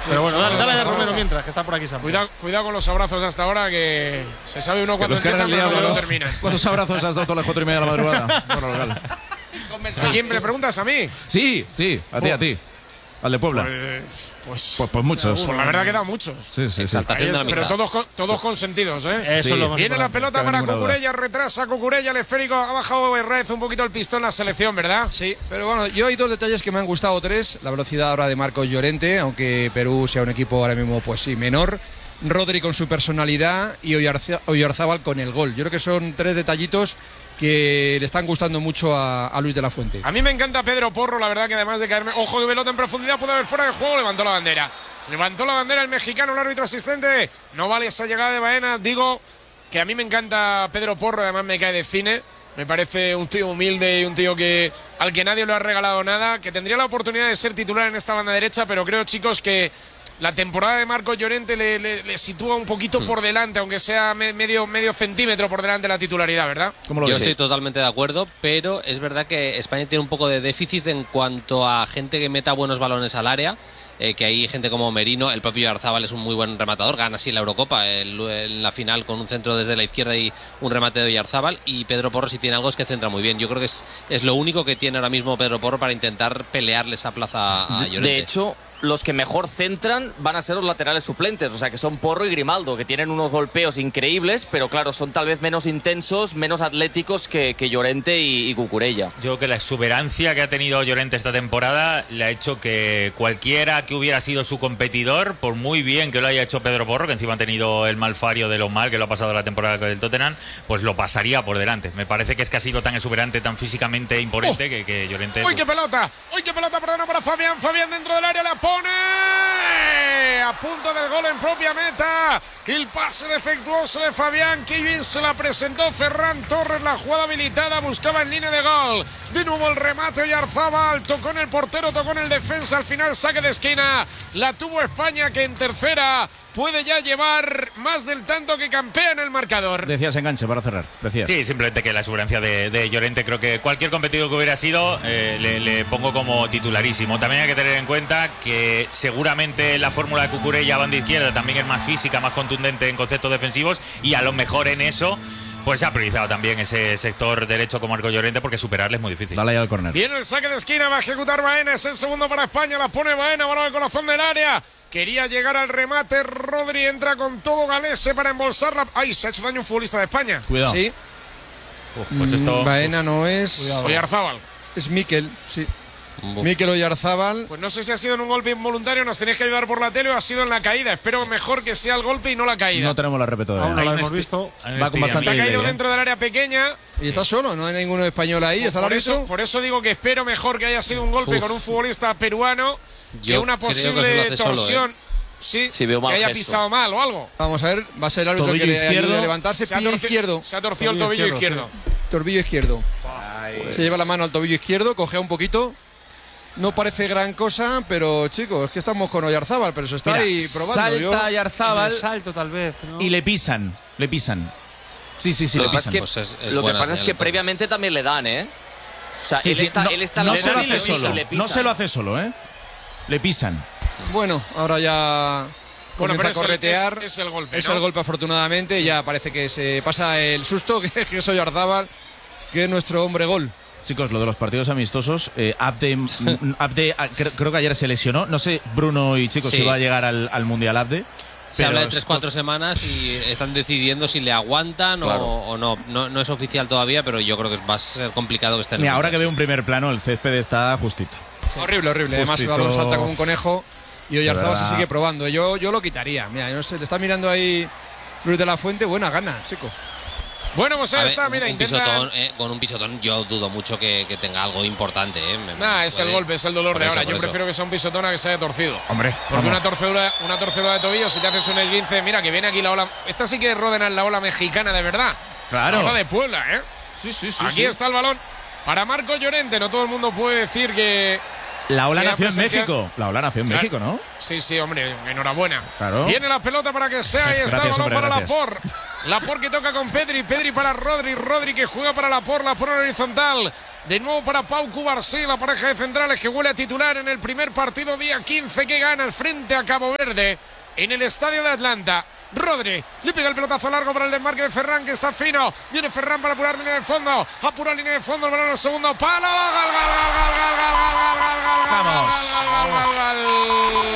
Pero bueno, dale a Romero mientras, que está por aquí Sam. Cuidado con los abrazos hasta ahora, que se sabe uno cuando empiezan, pero no terminan. ¿Cuántos abrazos has dado a las 4:30 de la madrugada? Bueno, legal. ¿A quién me preguntas? ¿A mí? Sí, a ti. Al de Puebla. Pues muchos. Pues la verdad que da muchos. Sí. Pero todos consentidos, ¿eh? Eso es lo más Viene la importante. pelota para Cucurella, retrasa Cucurella, el esférico, ha bajado Herrez un poquito el pistón la selección, ¿verdad? Sí, pero bueno, yo hay dos detalles que me han gustado, tres. La velocidad ahora de Marcos Llorente, aunque Perú sea un equipo ahora mismo, pues sí, menor. Rodri con su personalidad y Oyarzábal con el gol. Yo creo que son tres detallitos que le están gustando mucho a Luis de la Fuente. A mí me encanta Pedro Porro, la verdad que además de caerme, ojo de pelota en profundidad, puede haber fuera de juego, levantó la bandera. Levantó la bandera el mexicano, el árbitro asistente. No vale esa llegada de Baena. Digo que a mí me encanta Pedro Porro, además me cae de cine. Me parece un tío humilde y un tío al que nadie le ha regalado nada, que tendría la oportunidad de ser titular en esta banda derecha, pero creo, chicos, que la temporada de Marcos Llorente le sitúa un poquito por delante, aunque sea medio centímetro por delante de la titularidad, ¿verdad? Yo estoy totalmente de acuerdo, pero es verdad que España tiene un poco de déficit en cuanto a gente que meta buenos balones al área. Que hay gente como Merino, el propio Oyarzábal es un muy buen rematador, gana así la Eurocopa en la final con un centro desde la izquierda y un remate de Oyarzábal, y Pedro Porro, si tiene algo, es que centra muy bien. Yo creo que es lo único que tiene ahora mismo Pedro Porro para intentar pelearle esa plaza a Llorente. De hecho, los que mejor centran van a ser los laterales suplentes, o sea que son Porro y Grimaldo, que tienen unos golpeos increíbles, pero claro, son tal vez menos intensos, menos atléticos que Llorente y Cucurella. Yo creo que la exuberancia que ha tenido Llorente esta temporada le ha hecho que cualquiera que hubiera sido su competidor, por muy bien que lo haya hecho Pedro Porro, que encima ha tenido el malfario de lo mal que lo ha pasado la temporada del Tottenham, pues lo pasaría por delante. Me parece que es que ha sido tan exuberante, tan físicamente imponente que Llorente... ¡Uy, qué pelota! ¡Uy, qué pelota! Perdona para Fabián. Fabián dentro del área, la pone a punto del gol en propia meta. El pase defectuoso de Fabián, que bien se la presentó Ferran Torres, la jugada habilitada, buscaba en línea de gol. De nuevo el remate Oyarzábal, tocó en el portero, tocó en el defensa, al final saque de esquina. La tuvo España, que en tercera puede ya llevar más del tanto que campea en el marcador. Decías enganche para cerrar, decías. Sí, simplemente que la exuberancia de Llorente, creo que cualquier competidor que hubiera sido, le pongo como titularísimo. También hay que tener en cuenta que seguramente la fórmula de Cucurella banda izquierda también es más física, más contundente en conceptos defensivos, y a lo mejor en eso pues se ha priorizado también ese sector derecho con Marcos Llorente, porque superarle es muy difícil. Dale ahí al córner. Viene el saque de esquina, va a ejecutar Baena, es el segundo para España, la pone Baena, balón al corazón del área. Quería llegar al remate, Rodri entra con todo Galese para embolsarla. ¡Ay, se ha hecho daño un futbolista de España! Cuidado. Sí. Pues esto... Baena no es... Oyarzábal. Es Mikel, sí. Mikel Oyarzábal. Pues no sé si ha sido en un golpe involuntario, nos tenéis que ayudar por la tele, o ha sido en la caída. Espero mejor que sea el golpe y no la caída. No tenemos la repetidora. Aún no lo hemos visto. Va con bastante Está caído idea, dentro del área pequeña. Y está solo, no hay ninguno español ahí. ¿Está Por eso digo que espero mejor que haya sido un golpe con un futbolista peruano que una posible torsión. Sí, veo mal que haya gesto. pisado mal o algo. Vamos a ver, va a ser el árbitro Tobillo que le izquierdo. ayude a levantarse. Pie izquierdo. Se ha torcido el tobillo izquierdo. Tobillo izquierdo. Se lleva la mano al tobillo izquierdo, cogea un poquito. No parece gran cosa, pero chicos, es que estamos con Oyarzábal, pero se está ahí probando. Salta Oyarzábal salto tal vez, ¿no? y le pisan. Sí, le pisan. Lo que pasa es que previamente también le dan, ¿eh? O sea, Sí, él está no la se lo línea hace y solo. le pisan. No se lo hace solo, ¿eh? Le pisan. Bueno, ahora ya comienza a corretear. Es el golpe, Es ¿no? el golpe, afortunadamente. Ya parece que se pasa el susto, que es Oyarzábal, que es nuestro hombre gol. Chicos, lo de los partidos amistosos, Abde creo que ayer se lesionó. No sé, Bruno y chicos, Sí. si va a llegar al Mundial Abde. Se habla de 3-4 semanas y están decidiendo si le aguantan o no. No es oficial todavía, pero yo creo que va a ser complicado que esté en el Mira, ahora Mundial. que veo un primer plano, el césped está justito. Sí. Horrible. Además, el Justito. balón salta como un conejo y Oyarzábal se verdad. sigue probando. Yo lo quitaría. Mira, yo no sé, le está mirando ahí Luis de la Fuente. Buena gana, chico. Bueno, pues ahí está, mira, intenta. Con un pisotón, yo dudo mucho que tenga algo importante. Es el golpe, es el dolor de ahora. Yo prefiero que sea un pisotón a que se haya torcido. Hombre, porque una torcedura de tobillo, si te haces un esguince, mira que viene aquí la ola. Esta sí que rodena la ola mexicana de verdad. Claro. La ola de Puebla, ¿eh? Sí. Aquí está el balón para Marcos Llorente. No todo el mundo puede decir que. La ola que nació en presencia- México. La ola nació en Claro. México, ¿no? Sí, hombre, enhorabuena. Claro. Viene la pelota para que sea. Ahí está el Gracias, balón hombre, para gracias. Laporte. Laporte que toca con Pedri. Pedri para Rodri. Rodri que juega para Laporte. Laporte en horizontal. De nuevo para Pau Cubarsí, la pareja de centrales que huele a titular en el primer partido día 15 que gana el frente a Cabo Verde en el estadio de Atlanta. Rodri le pega el pelotazo largo para el desmarque de Ferran, que está fino. Viene Ferran para apurar línea de fondo. Apura línea de fondo, el balón al segundo palo. ¡Gol, gol, gol,